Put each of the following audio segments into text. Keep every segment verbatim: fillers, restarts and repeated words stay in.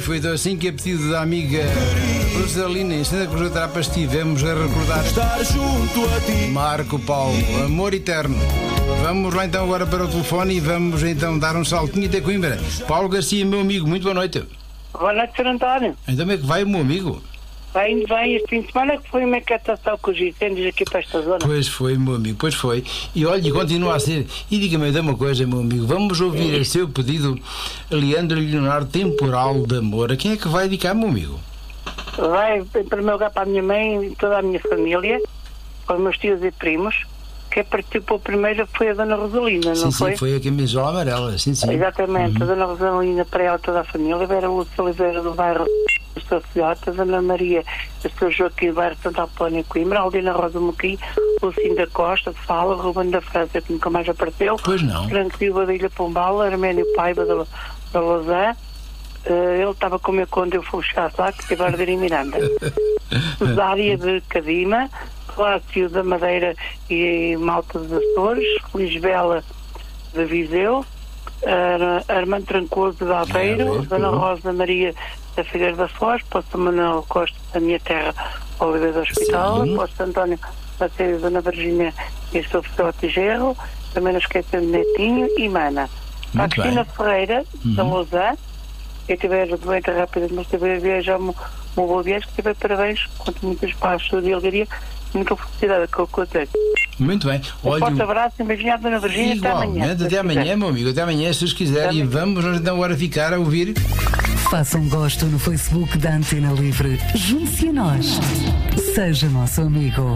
foi assim que, a pedido da amiga Rosalina em Santa Cruz da Trapa, estivemos a recordar Estar junto a ti. Marco Paulo, amor eterno. Vamos lá então agora para o telefone e vamos então dar um saltinho até Coimbra. Paulo Garcia, meu amigo, muito boa noite. Boa noite, senhor António. Então como é que vai o meu amigo? Bem, bem, este fim de semana que foi uma catação com os incêndios aqui para esta zona. Pois foi, meu amigo, pois foi. E olha, e continua a ser. E diga-me, dá uma coisa, meu amigo. Vamos ouvir a seu pedido, Leandro e Leonardo, Temporal de Amor. A quem é que vai dedicar, meu amigo? Vai, em primeiro lugar, para a minha mãe e toda a minha família, para os meus tios e primos. Quem participou primeiro foi a Dona Rosalina, sim, não sim, foi? Sim, foi a camisola amarela, sim, sim. Exatamente, uhum. A Dona Rosalina para ela toda a família, Vera Lúcia Oliveira do bairro do seu filhote, a Dona Maria do seu Joaquim do bairro de Santa Apolónia Coimbra, a Aldina Rosa Moquim, Lucinda Costa de Fala, Ruben da França, que nunca mais apareceu, pois não. Franco Silva da Ilha Pombal, Arménio Paiva da, da Lausanne. Uh, ele estava comigo quando eu fui chegar lá, que esteve a arder em Miranda. Zária de Cadima, Cláudio da Madeira e Malta dos Açores, Lisbela de Viseu, uh, Armando Trancoso de Aveiro, é, Dona Rosa Maria da Figueira da Foz, Poço Manuel Costa da minha terra, Oliveira do Hospital, Poço António Macedo, Dona Virgínia e Sou Filhote Gerro, também não esquecendo Netinho e Mana. A Cristina Ferreira, uhum. da Lausanne, que estiver doente rápido, mas estiver a viajar uma boa viagem, que tiver parabéns, quanto muitas paz, saúde e alegria, muita felicidade que eu contei. Muito bem. Um forte abraço e um beijinho à Dona Virgínia, até amanhã. Até amanhã, meu amigo, até amanhã, se Deus quiser. E vamos então agora ficar a ouvir. Faça um gosto no Facebook da Antena Livre. Junte-se a nós. Seja nosso amigo.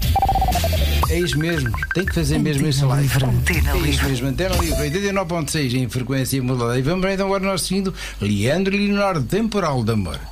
É isso mesmo, tem que fazer mesmo esse live. Antena Livre. É isso mesmo, Antena Livre, oitenta e nove ponto seis em frequência modulada. E vamos então agora ao nosso seguindo, Leandro e Leonardo, Temporal de Amor.